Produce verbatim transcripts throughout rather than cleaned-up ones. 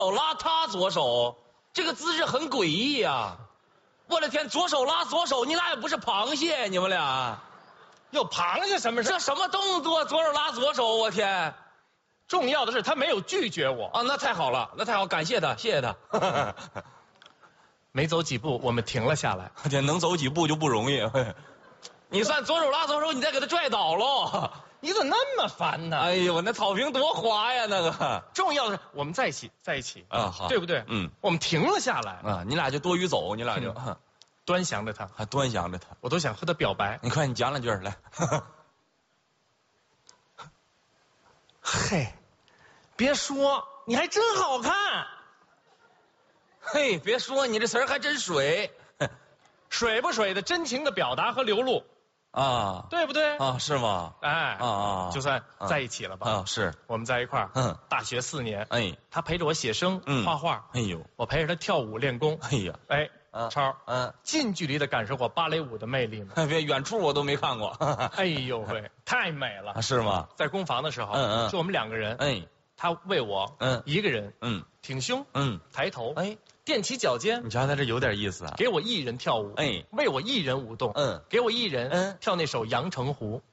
哦，拉他左手，这个姿势很诡异呀！我的天，左手拉左手，你俩也不是螃蟹，你们俩， 有螃蟹什么事？ 这什么动作？左手拉左手，我天！ 重要的是他没有拒绝我啊，那太好了，那太好，感谢他，谢谢他。 没走几步，我们停了下来。 这能走几步就不容易。你算左手拉左手，你再给他拽倒喽。 你怎么那么烦呢？ 哎呦，那草坪多滑呀，那个。 重要的是我们在一起，在一起啊，好， 对不对？ 嗯， 我们停了下来啊，你俩就多余走，你俩就、 嗯、端详着他， 还端详着他， 我都想和他表白。 你快，你讲两句来。 嘿，别说，你还真好看。 嘿，别说，你这词儿还真水。 水不水的真情的表达和流露。 啊， 对不对啊？是吗？ 哎， 啊啊， 就算在一起了吧？ 啊，是我们在一块儿， 嗯， 大学四年， 哎， 他陪着我写生、嗯、画画， 哎呦， 我陪着他跳舞练功， 哎呀， 哎， 啊、 超， 嗯， 近距离的感受过芭蕾舞的魅力吗？ 别，远处我都没看过。 哎呦喂，太美了， 啊、是吗？ 在攻防的时候， 嗯嗯， 是我们两个人， 哎， 他为我， 嗯， 一个人， 嗯， 挺胸， 嗯， 抬头， 哎。 踮起脚尖， 你瞧他这有点意思啊！ 给我一人跳舞， 哎， 为我一人舞动， 嗯， 给我一人， 嗯， 跳那首《阳澄湖》。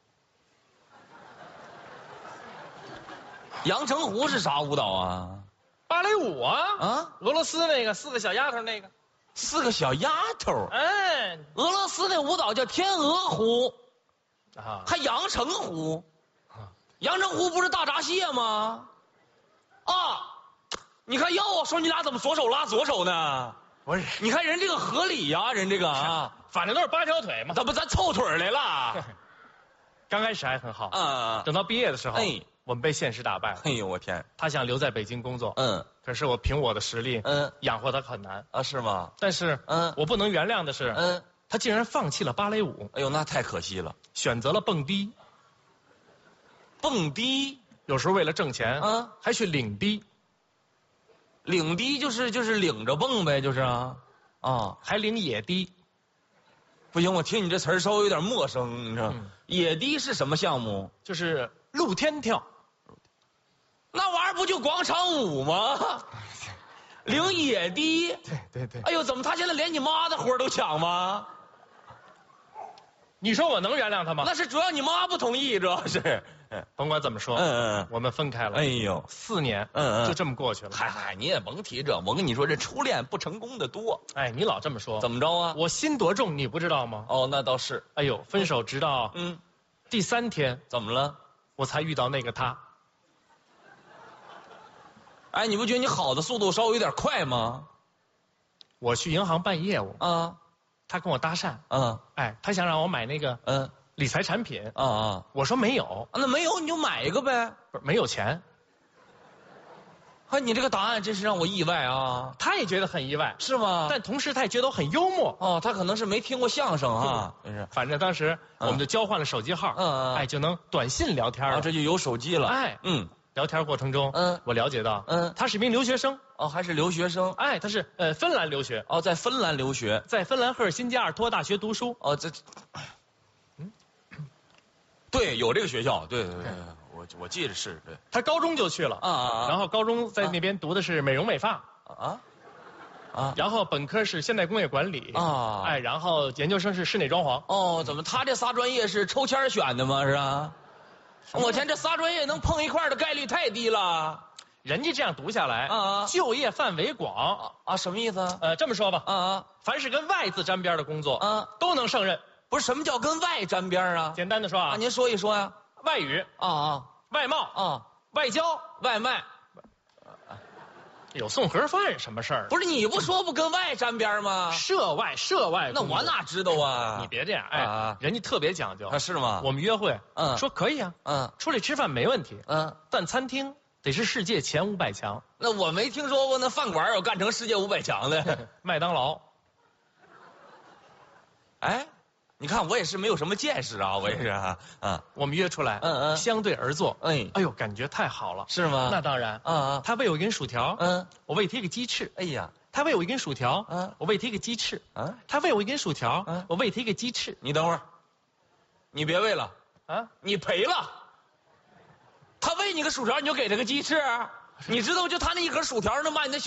阳澄湖是啥舞蹈啊？ 芭蕾舞啊！ 啊， 俄罗斯那个四个小丫头那个， 四个小丫头。 哎， 俄罗斯那舞蹈叫天鹅湖， 啊， 还阳澄湖，啊，阳澄湖不是大闸蟹吗？啊！你看，要我说你俩怎么左手拉左手呢？ 不是， 你看人这个合理呀、啊，人这个啊， 反正都是八条腿嘛。 怎么咱凑腿来了？ 刚开始还很好， 啊， 等到毕业的时候， 哎， 我们被现实打败了。 哎呦，我天！ 他想留在北京工作， 嗯， 可是我凭我的实力， 嗯， 养活他很难啊，是吗？ 但是， 嗯， 我不能原谅的是， 嗯， 他竟然放弃了芭蕾舞。 哎呦，那太可惜了， 选择了蹦迪。 蹦迪， 有时候为了挣钱， 嗯， 还去领迪。 领迪就是就是领着蹦呗，就是啊，啊， 还领野迪。 不行，我听你这词儿稍微有点陌生，你知道、嗯、野迪是什么项目？ 就是露天跳。 那玩意儿不就广场舞吗？领野迪。 对对对。 哎呦，怎么他现在连你妈的活都抢吗？ 你说我能原谅他吗？ 那是主要你妈不同意，主要是。 甭管怎么说， 嗯嗯嗯， 我们分开了。 哎呦， 四年， 嗯嗯， 就这么过去了。 嗨嗨，你也甭提这，我跟你说，这初恋不成功的多。 哎，你老这么说， 怎么着啊？ 我心多重，你不知道吗？ 哦，那倒是。 哎呦，分手直到嗯， 第三天， 怎么了？ 我才遇到那个他。 哎，你不觉得你好的速度稍微有点快吗？ 我去银行办业务啊， 他跟我搭讪， 嗯， 哎，他想让我买那个嗯理财产品， 啊啊， 我说没有， 那没有你就买一个呗， 不是没有钱。 哎，你这个答案真是让我意外啊！ 他也觉得很意外， 是吗？ 但同时他也觉得我很幽默。 哦，他可能是没听过相声啊， 真是。反正当时我们就交换了手机号， 嗯嗯， 哎，就能短信聊天了。 啊，这就有手机了。 哎， 嗯， 聊天过程中，嗯，我了解到，嗯，他是一名留学生。 哦，还是留学生。 哎，他是呃芬兰留学。 哦，在芬兰留学， 在芬兰赫尔辛基阿尔托大学读书。 哦，这，嗯，对，有这个学校，对对对。我我记得是对， 他高中就去了啊啊啊！ 然后高中在那边读的是美容美发啊啊， 然后本科是现代工业管理啊， 哎，然后研究生是室内装潢。 哦，怎么他这仨专业是抽签选的吗？是吧？我天，这仨专业能碰一块的概率太低了。 人家这样读下来啊， 就业范围广啊，什么意思？ 呃，这么说吧， 啊啊， 凡是跟外字沾边的工作啊， 都能胜任。 不是什么叫跟外沾边啊？ 简单的说啊， 您说一说呀。 外语啊啊， 外贸啊， 外交外卖， 有送盒饭什么事儿？ 不是你不说不跟外沾边吗？ 涉外涉外， 那我哪知道啊？ 你别这样，哎，啊、人家特别讲究啊，是吗？ 我们约会，嗯，说可以啊，嗯，出来吃饭没问题，嗯，但餐厅得是世界前五百强。 那我没听说过那饭馆有干成世界五百强的， 麦当劳。 哎。你看我也是没有什么见识啊，我也是啊， 嗯，我们约出来，嗯嗯，相对而坐，哎，哎呦，感觉太好了， 是吗？ 那当然，嗯嗯，他喂我一根薯条，嗯，我喂他一个鸡翅，哎呀，他喂我一根薯条，嗯，我喂他一个鸡翅，嗯，他喂我一根薯条，嗯，我喂他一个鸡翅。 你等会儿，你别喂了，啊，你赔了。他喂你个薯条，你就给他个鸡翅， 你知道就他那一盒薯条能把你的小。